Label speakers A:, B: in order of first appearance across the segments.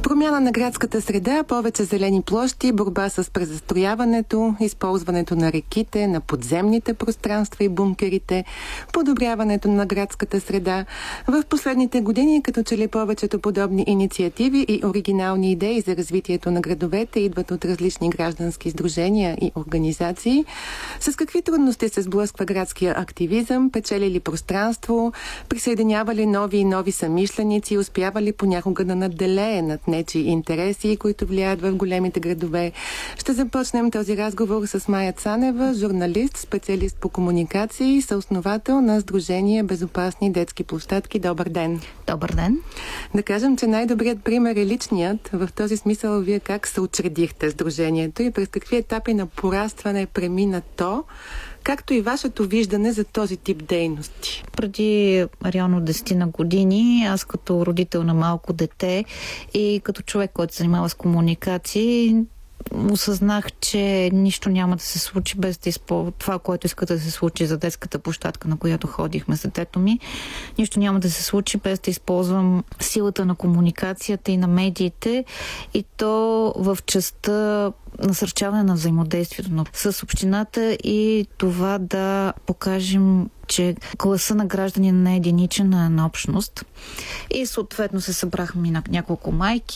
A: Промяна на градската среда, повече зелени площи, борба с презастрояването, използването на реките, на подземните пространства и бункерите, подобряването на градската среда. В последните години, като че ли повечето подобни инициативи и оригинални идеи за развитието на градовете идват от различни граждански сдружения и организации. С какви трудности се сблъсква градския активизъм, печели ли пространство, присъединява ли нови и нови самишленици, успява ли понякога да надделее над нечии интереси, които влияят в големите градове. Ще започнем този разговор с Мая Цанева, журналист, специалист по комуникации, съосновател на Сдружение Безопасни детски площадки. Добър ден!
B: Добър ден!
A: Да кажем, че най-добрият пример е личният. В този смисъл, вие как се учредихте Сдружението и през какви етапи на порастване премина то, както и вашето виждане за този тип дейности?
B: Преди реално 10 на години, аз като родител на малко дете и като човек, който се занимава с комуникации, осъзнах, че нищо няма да се случи без да използва това, което иска да се случи за детската площадка, на която ходихме с детето ми. Нищо няма да се случи без да използвам силата на комуникацията и на медиите, и то в частта насърчаване на взаимодействието с общината и това да покажем, че гласа на гражданина не е единичен, а на общност. И съответно се събрахме на няколко майки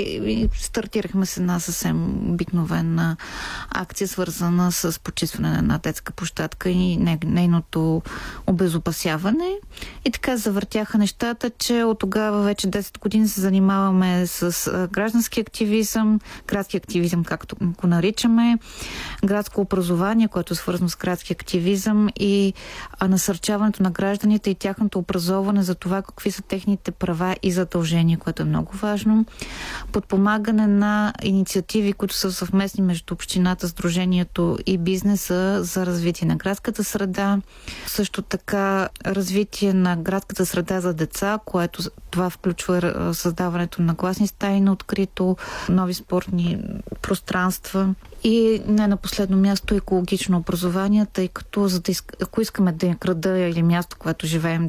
B: и стартирахме с една съвсем обикновена акция, свързана с почистване на една детска площадка и нейното обезопасяване. И така завъртяха нещата, че от тогава вече 10 години се занимаваме с граждански активизъм, градски активизъм, както го наричаме, градско образование, което е свързано с градски активизъм и насърчаването на гражданите и тяхното образоване за това какви са техните права и задължения, което е много важно. Подпомагане на инициативи, които са съвместни между общината, сдружението и бизнеса за развитие на градската среда. Също така развитие на градската среда за деца, което това включва създаването на класни стаи на открито, нови спортни пространства и не на последно място екологично образование, тъй като ако искаме да града или място, което живеем,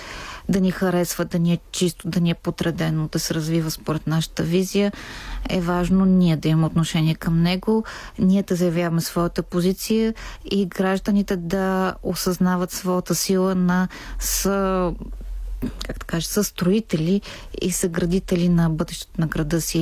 B: да ни харесва, да ни е чисто, да ни е подредено, да се развива според нашата визия, е важно ние да имаме отношение към него, ние да заявяваме своята позиция и гражданите да осъзнават своята сила са строители и съградители на бъдещето на града си.